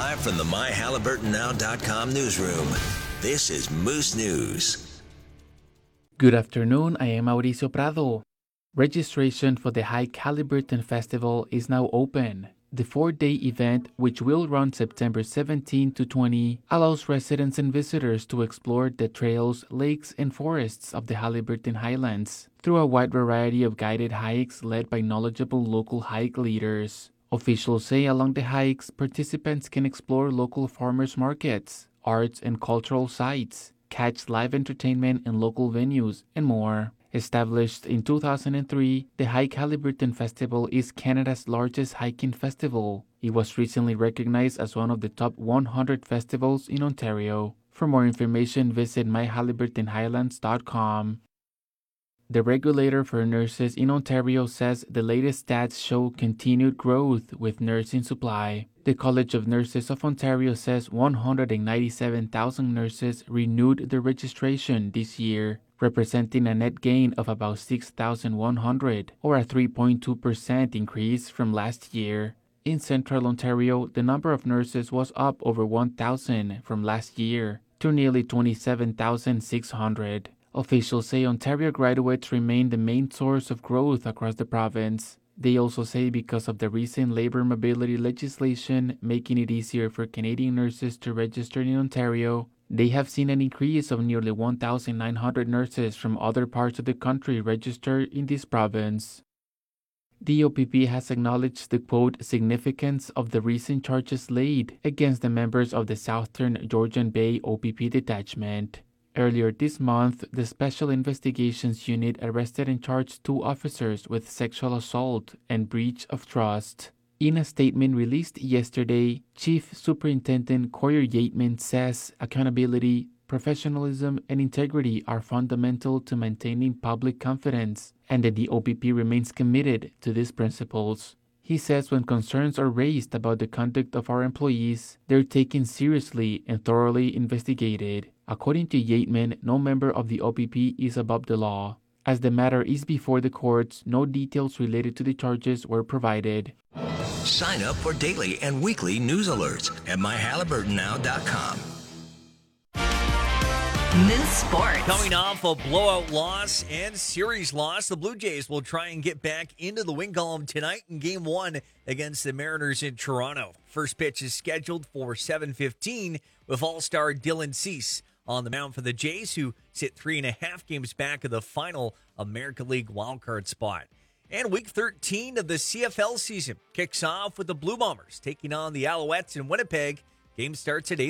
Live from the MyHalliburtonNow.com newsroom, this is Moose News. Good afternoon, I am Mauricio Prado. Registration for the Hike Halliburton Festival is now open. The 4-day event, which will run September 17 to 20, allows residents and visitors to explore the trails, lakes, and forests of the Halliburton Highlands through a wide variety of guided hikes led by knowledgeable local hike leaders. Officials say along the hikes, participants can explore local farmers markets, arts and cultural sites, catch live entertainment in local venues, and more. Established in 2003, the Hike Halliburton Festival is Canada's largest hiking festival. It was recently recognized as one of the top 100 festivals in Ontario. For more information, visit myhalliburtonhighlands.com. The regulator for nurses in Ontario says the latest stats show continued growth with nursing supply. The College of Nurses of Ontario says 197,000 nurses renewed their registration this year, representing a net gain of about 6,100, or a 3.2% increase from last year. In Central Ontario, the number of nurses was up over 1,000 from last year to nearly 27,600. Officials say Ontario graduates remain the main source of growth across the province. They also say because of the recent labor mobility legislation making it easier for Canadian nurses to register in Ontario, they have seen an increase of nearly 1,900 nurses from other parts of the country registered in this province. The OPP has acknowledged the, quote, significance of the recent charges laid against the members of the Southern Georgian Bay OPP detachment. Earlier this month, the Special Investigations Unit arrested and charged 2 officers with sexual assault and breach of trust. In a statement released yesterday, Chief Superintendent Coyer Yateman says accountability, professionalism, and integrity are fundamental to maintaining public confidence, and that the OPP remains committed to these principles. He says when concerns are raised about the conduct of our employees, they're taken seriously and thoroughly investigated. According to Yateman, no member of the OPP is above the law. As the matter is before the courts, no details related to the charges were provided. Sign up for daily and weekly news alerts at MyHalliburtonNow.com. Moose Sports. Coming off a blowout loss and series loss, the Blue Jays will try and get back into the win column tonight in Game 1 against the Mariners in Toronto. First pitch is scheduled for 7:15 with All-Star Dylan Cease on the mound for the Jays, who sit 3.5 games back of the final American League wildcard spot. And Week 13 of the CFL season kicks off with the Blue Bombers taking on the Alouettes in Winnipeg. Game starts at 8.